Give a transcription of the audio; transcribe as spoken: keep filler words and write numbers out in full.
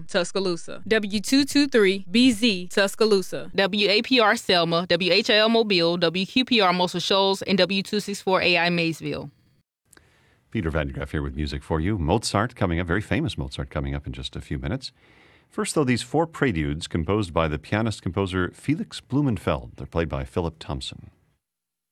M, Tuscaloosa. W two two three B Z, Tuscaloosa. W A P R Selma, W H L Mobile, W Q P R Muscle Shoals, and W two sixty-four A I Maysville. Peter Van Graff here with music for you. Mozart coming up, very famous Mozart coming up in just a few minutes. First, though, these four preludes composed by the pianist-composer Felix Blumenfeld. They're played by Philip Thompson.